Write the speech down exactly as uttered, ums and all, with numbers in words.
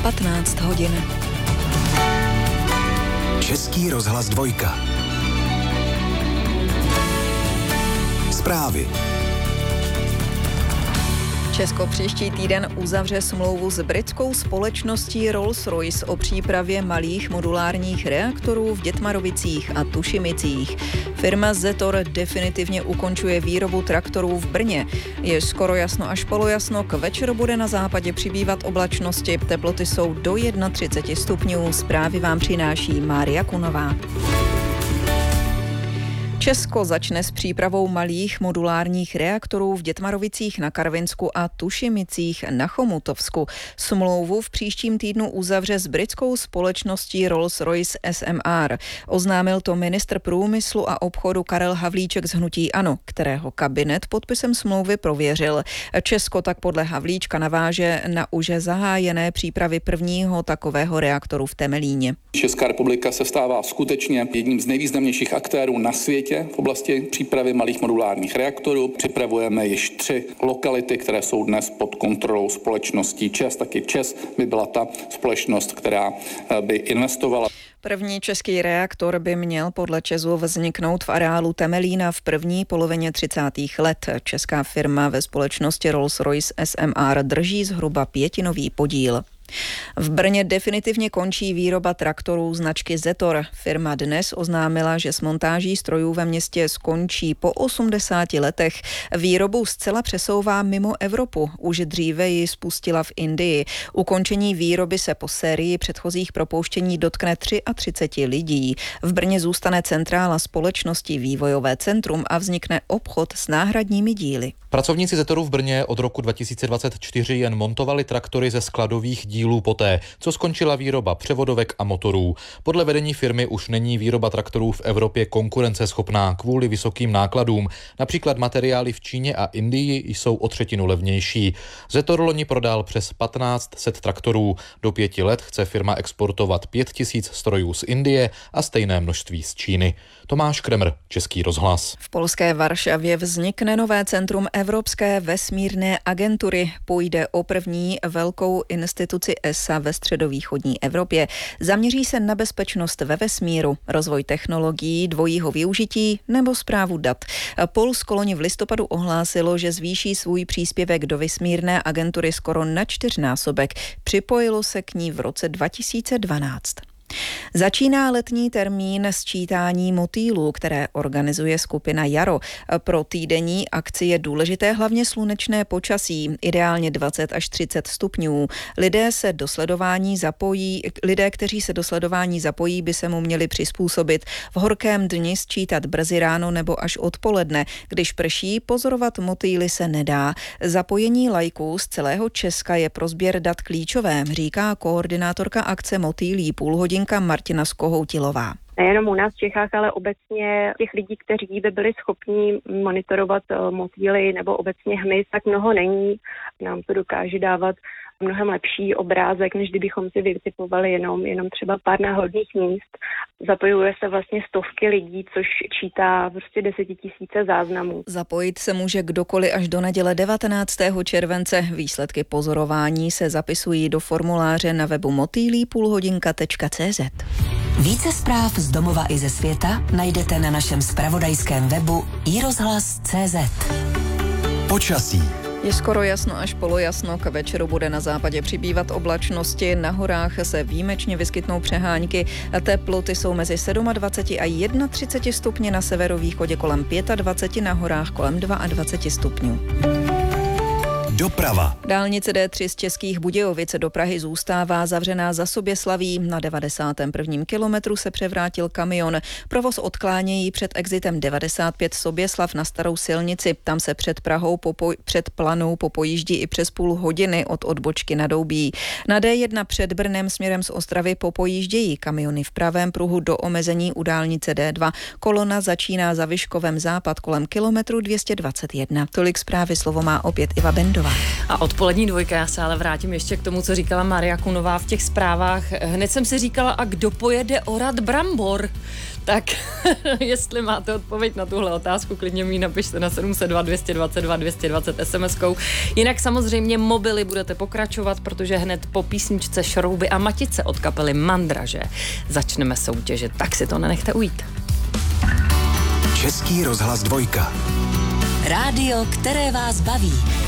patnáct hodin. Český rozhlas dvojka. Zprávy. Česko příští týden uzavře smlouvu s britskou společností Rolls-Royce o přípravě malých modulárních reaktorů v Dětmarovicích a Tušimicích. Firma Zetor definitivně ukončuje výrobu traktorů v Brně. Je skoro jasno až polojasno, k večeru bude na západě přibývat oblačnosti. Teploty jsou do třicet jedna stupňů. Zprávy vám přináší Mária Kunová. Česko začne s přípravou malých modulárních reaktorů v Dětmarovicích na Karvinsku a Tušimicích na Chomutovsku. Smlouvu v příštím týdnu uzavře s britskou společností Rolls-Royce S M R. Oznámil to ministr průmyslu a obchodu Karel Havlíček z hnutí ANO, kterého kabinet podpisem smlouvy prověřil. Česko tak podle Havlíčka naváže na už zahájené přípravy prvního takového reaktoru v Temelíně. Česká republika se stává skutečně jedním z nejvýznamnějších aktérů na světě v oblasti přípravy malých modulárních reaktorů. Připravujeme již tři lokality, které jsou dnes pod kontrolou společností ČEZ. Taky ČEZ by byla ta společnost, která by investovala. První český reaktor by měl podle ČEZu vzniknout v areálu Temelína v první polovině třicátých let. Česká firma ve společnosti Rolls-Royce S M R drží zhruba pětinový podíl. V Brně definitivně končí výroba traktorů značky Zetor. Firma dnes oznámila, že s montáží strojů ve městě skončí po osmdesáti letech. Výrobu zcela přesouvá mimo Evropu. Už dříve ji spustila v Indii. Ukončení výroby se po sérii předchozích propouštění dotkne třicet tři lidí. V Brně zůstane centrála společnosti Vývojové centrum a vznikne obchod s náhradními díly. Pracovníci Zetoru v Brně od roku dva tisíce dvacet čtyři jen montovali traktory ze skladových dílů poté, co skončila výroba převodovek a motorů. Podle vedení firmy už není výroba traktorů v Evropě konkurenceschopná kvůli vysokým nákladům. Například materiály v Číně a Indii jsou o třetinu levnější. Zetor loni prodal přes patnáct set traktorů. Do pěti let chce firma exportovat pět tisíc strojů z Indie a stejné množství z Číny. Tomáš Kremr, Český rozhlas. V polské Varšavě vznikne nové centrum Evropské vesmírné agentury. Půjde o první velkou instituci E S A ve středovýchodní Evropě. Zaměří se na bezpečnost ve vesmíru, rozvoj technologií dvojího využití nebo správu dat. Polsko loni v listopadu ohlásilo, že zvýší svůj příspěvek do vesmírné agentury skoro na čtyřnásobek. Připojilo se k ní v roce dva tisíce dvanáct. Začíná letní termín sčítání motýlů, které organizuje skupina Jaro. Pro týdenní akci je důležité hlavně slunečné počasí, ideálně dvacet až třicet stupňů. Lidé se do sledování zapojí, lidé, kteří se do sledování zapojí, by se mu měli přizpůsobit. V horkém dni sčítat brzy ráno nebo až odpoledne. Když prší, pozorovat motýly se nedá. Zapojení laiků z celého Česka je pro sběr dat klíčové, říká koordinátorka akce Motýlí půlhodinka Martina Skohoutilová. Nejenom u nás v Čechách, ale obecně těch lidí, kteří by byli schopni monitorovat motýly nebo obecně hmyz, tak mnoho není. Nám to dokáže dávat mnohem lepší obrázek, než kdybychom si vytipovali jenom, jenom třeba pár náhodných míst. Zapojuje se vlastně stovky lidí, což čítá prostě desetitisíce záznamů. Zapojit se může kdokoliv až do neděle devatenáctého července. Výsledky pozorování se zapisují do formuláře na webu motýlí půlhodinka tečka cé zet. Více zpráv z domova i ze světa najdete na našem zpravodajském webu i rozhlas tečka cé zet. Počasí. Je skoro jasno až polojasno, k večeru bude na západě přibývat oblačnosti, na horách se výjimečně vyskytnou přehánky, teploty jsou mezi dvacet sedm a třicet jedna stupně, na severovýchodě kolem dvacet pět, na horách kolem dvacet dva stupňů. Doprava. Dálnice D tři z Českých Budějovic do Prahy zůstává zavřená za Soběslaví. Na devadesátém prvním kilometru se převrátil kamion. Provoz odklánějí před exitem devadesát pět Soběslav na starou silnici. Tam se před Prahou popoj- před Planou popojíždí i přes půl hodiny od odbočky na Doubí. Na D jedna před Brnem směrem z Ostravy popojíždějí kamiony v pravém pruhu do omezení u dálnice D dva. Kolona začíná za Vyškovem západ kolem kilometru dvě stě dvacet jedna. Tolik zprávy, slovo má opět Iva Bendová. Šafránková. A odpolední dvojka, já se ale vrátím ještě k tomu, co říkala Maria Kunová v těch zprávách. Hned jsem si říkala, a kdo pojede orat brambor? Tak jestli máte odpověď na tuhle otázku, klidně mi ji napište na sedm set dva, dvě stě dvacet dva, dvě stě dvacet es em eskou. Jinak samozřejmě mobily budete pokračovat, protože hned po písničce Šrouby a matice od kapely Mandraže začneme soutěžit, tak si to nenechte ujít. Český rozhlas dvojka. Rádio, které vás baví.